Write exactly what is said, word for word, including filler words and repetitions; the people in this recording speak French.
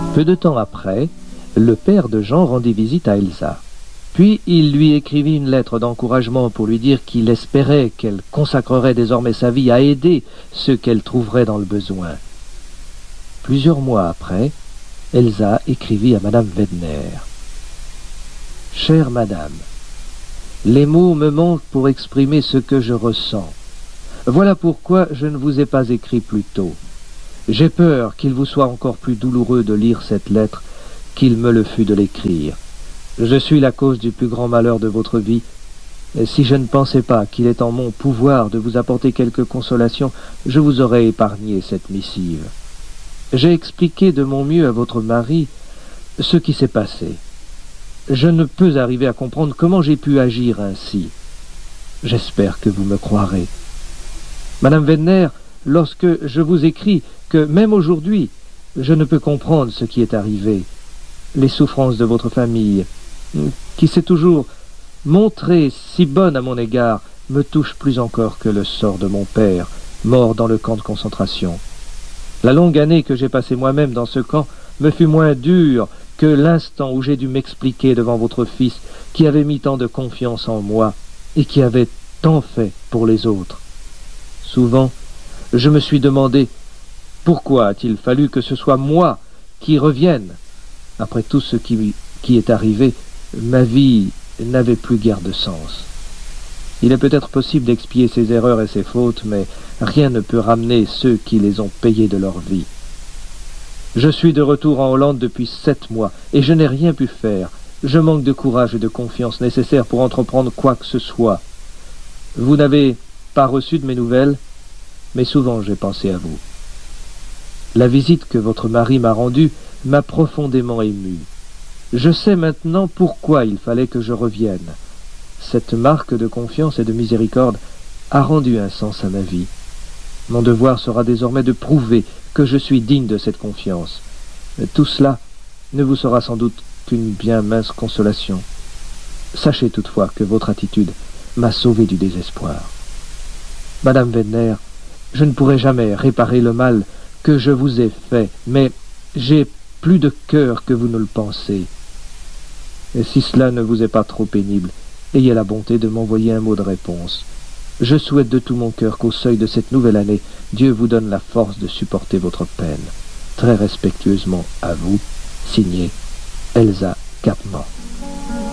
Peu de temps après, le père de Jean rendit visite à Elsa. Puis il lui écrivit une lettre d'encouragement pour lui dire qu'il espérait qu'elle consacrerait désormais sa vie à aider ceux qu'elle trouverait dans le besoin. Plusieurs mois après, Elsa écrivit à Madame Wedner. « Chère Madame, les mots me manquent pour exprimer ce que je ressens. Voilà pourquoi je ne vous ai pas écrit plus tôt. J'ai peur qu'il vous soit encore plus douloureux de lire cette lettre qu'il me le fut de l'écrire. Je suis la cause du plus grand malheur de votre vie, et si je ne pensais pas qu'il est en mon pouvoir de vous apporter quelque consolation, je vous aurais épargné cette missive. J'ai expliqué de mon mieux à votre mari ce qui s'est passé. Je ne peux arriver à comprendre comment j'ai pu agir ainsi. J'espère que vous me croirez. Madame Wedner, lorsque je vous écris que même aujourd'hui, je ne peux comprendre ce qui est arrivé, les souffrances de votre famille, qui s'est toujours montrée si bonne à mon égard, me touchent plus encore que le sort de mon père, mort dans le camp de concentration. La longue année que j'ai passée moi-même dans ce camp me fut moins dure que l'instant où j'ai dû m'expliquer devant votre fils, qui avait mis tant de confiance en moi et qui avait tant fait pour les autres. Souvent, je me suis demandé pourquoi a-t-il fallu que ce soit moi qui revienne. Après tout ce qui, qui est arrivé, ma vie n'avait plus guère de sens. Il est peut-être possible d'expier ses erreurs et ses fautes, mais rien ne peut ramener ceux qui les ont payées de leur vie. Je suis de retour en Hollande depuis sept mois, et je n'ai rien pu faire. Je manque de courage et de confiance nécessaires pour entreprendre quoi que ce soit. Vous n'avez pas reçu de mes nouvelles, mais souvent j'ai pensé à vous. La visite que votre mari m'a rendue m'a profondément ému. Je sais maintenant pourquoi il fallait que je revienne. Cette marque de confiance et de miséricorde a rendu un sens à ma vie. Mon devoir sera désormais de prouver que je suis digne de cette confiance. Tout cela ne vous sera sans doute qu'une bien mince consolation. Sachez toutefois que votre attitude m'a sauvé du désespoir. Madame Wedner, je ne pourrai jamais réparer le mal que je vous ai fait, mais j'ai plus de cœur que vous ne le pensez. Et si cela ne vous est pas trop pénible, ayez la bonté de m'envoyer un mot de réponse. Je souhaite de tout mon cœur qu'au seuil de cette nouvelle année, Dieu vous donne la force de supporter votre peine. Très respectueusement à vous, signé Elsa Capman.